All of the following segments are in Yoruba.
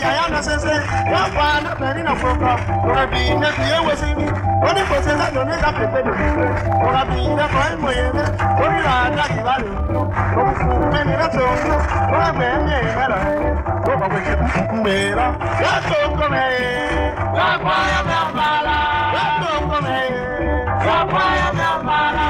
ya na sese ya pa na peri na foko ora bi na bi e we sini oni ko se sa do ne ka pepe do ora bi na ko e mo ye ne ori la na ki ba lo ko fu me ni na so ora me me me la ko ba we ke me la ya to ko me ya pa ya me mala ya to ko me ya pa ya me mala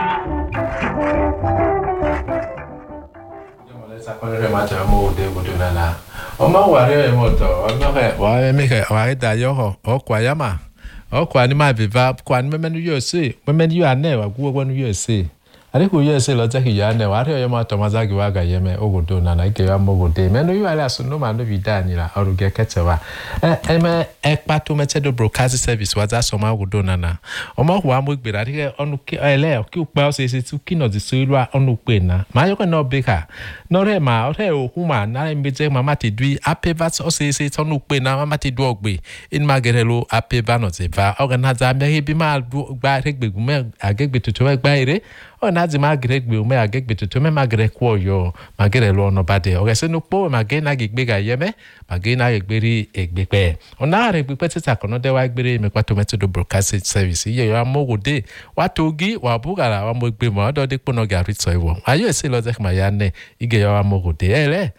Sakore macha mo de budunana. Oma ware moto, ona ke wa me ke wa da yo ho, o kwa yama. O kwa ni ma viva, kwa ni me yu se, me yu ane wa ku wa nu yu se. Ari ku yu se lo ta ki ya ne wa re yo ma to ma za ki wa ga ye me o budunana ke ya mo bude. Me no yu ala so no ma no vida ni la oru ge ketewa. Me pa to me do broadcast service wa za so ma budunana. Oma wa mo gbe ra ke onu ki ele ki pa o se tu ki no di so ilu onu pe na. Ma yo ko no be ka. No re ma o re o huma na mbe je mama ti dui apeva o se tonu pe na mama ti du ogbe in magerelo apeva no te va organize me bi ma gba regbe me agegbe tutu me gba ire o na di magregbe me agegbe tutu me magre kwo yo magerelo no bade o se no po magena gegbe ga yeme magena gegberi egbepe o na regbe petita kono de wa gbere me kwato meto do broadcast service ye yo amogode wa togi wa bugara wa mo gbe mo do de pono ga ritso iwo ayo se lo ze ma ya ne ya mogode ele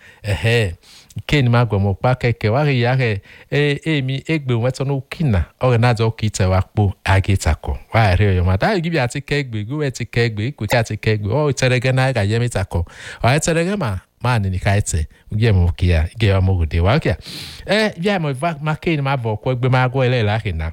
ken magwa mo pa keke wa ya he mi egbe weto no kina organize o kite wa po agitako wa re yo ma da gibi ati kegbe go eti kegbe ku ti ati kegbe o terege na ga yemi tako o terege ma ni kaite ugie mo kia ge ya mogode wa kia ya mo ma ken ma bo ko egbe ma go ele la kina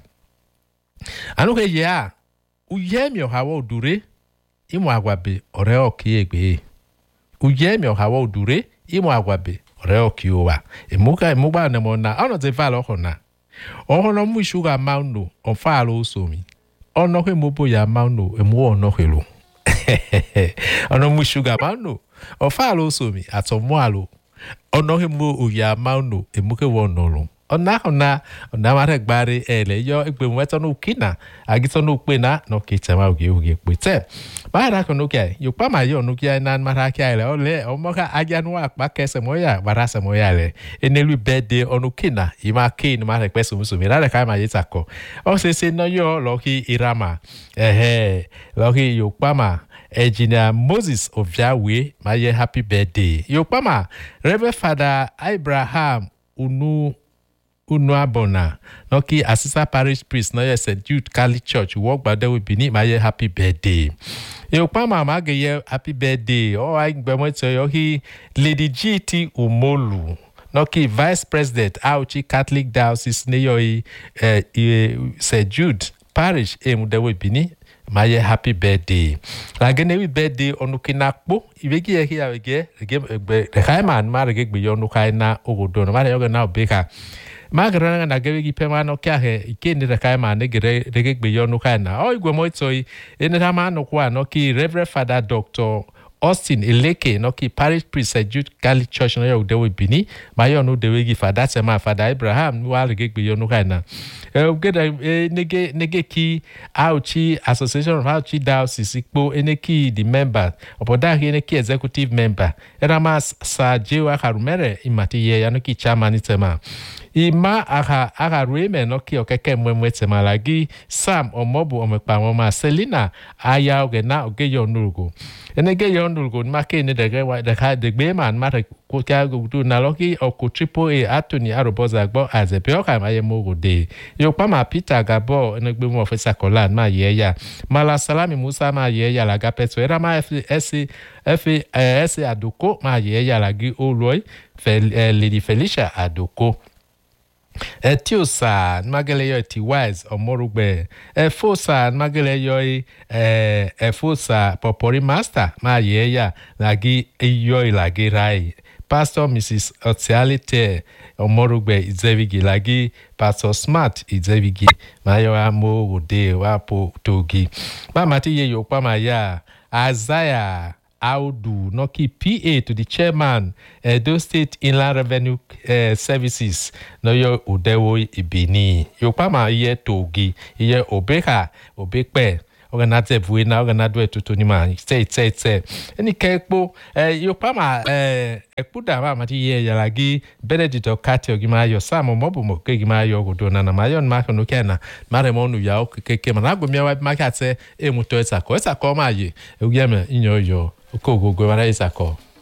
anu ke ya uye mi o hawo dure imo agwabe ore o ki egbe uye mi o hawo odure imo agwabe ore okiwa emuga na mona ono te falo hona ono mu sugar mauno on falo somi ono he mobo ya mauno emu ono helo ono mu sugar mauno on falo somi atomo alo ono he mo ya mauno emuke wonolo ona mare gbare ele yo egbe weto no kina agito no pe na no kichama oge pete ba ra kono ke yo pa ma yo no kia na mara kia ele ole o mo ka aja no apa kese moya bara se moya le enelu birthday onu kina ima kin mare pe so mi ra ka ma yita ko o se no yo lo ki irama lo ki yo pa ma Engineer Moses Oviawe ma ye happy birthday yo pa ma Reverend Father Abraham Unuabona Noki Assistant Parish Priest no yes St. Jude Catholic Church work by the Bini my happy birthday. Yo pa mama ge happy birthday. Oh I gbemo to yo hi Lady GT Umolu. Noki Vice President Auchi Catholic Diocese ne yo St. Jude Parish mudewe Bini my happy birthday. Again we birthday onukinakpo ibegi ye ya wege the kaiman ma rege gbe yo nukaina ogodo no ma yo na obeka magra na gebe gi pema no kya he ikeni de kaiman ne rege gbe yo nukaina o igwe mo itoi ene ma no kwa no ki Reverend Father Dr. Austin Eleke no ki Parish Priest St. Jude Catholic Church no yo dewe Bini ma yo no dewe gi Father Sema Father Abraham wa rege gbe yo nukaina nege ki Auchi Association of Auchi Diocese ikpo eneki the member opoda ki eneki executive member erama Sajewa Karumere imati ye yanoki chairman itema ima aha reme no ki okeke mwemwe tema lagi Sam omobu omekpa mama Selina aya ogena ogeyo nurugo enege yo nurugo make ne dege wa de gbe man mare ko tia go na loki oku triple A Anthony Aroboza gbo azebe o ka maye mogode yo pa ma Peter Gabo enegbe mo officer Kolan ma ye ya Mala Salami Musa ma ye ya laga peto era ma ese Adoko ma ye ya lagi Oloy Lady Felicia Adoko Tiosa mageleyo ti wise omorugbe fosa mageleyo fosa popori master ma ye ya lagi eyo lagi rai Pastor Mrs. Otialite omorugbe izevigi lagi Pastor Smart izevigi mayo amo ode wapo togi ba mati ye yo pa ma ya Isaiah Audu Noki PA to the chairman Edo State Inland Revenue Services no yo udewo ibini yo pa ma ye togi ye obeka obekpe ogana te buina ogana do etutu ni ma tse eni kekpo yo pa ma ekpuda ma mati ye yalagi Benedict Okati ogima yo samo mobu mo kegima yo godo na ma yo ma kono kena mare mo nu ya o keke ma na gomia wa ma ka se emuto esako ma ye ugeme inyo yo okogogo mara esako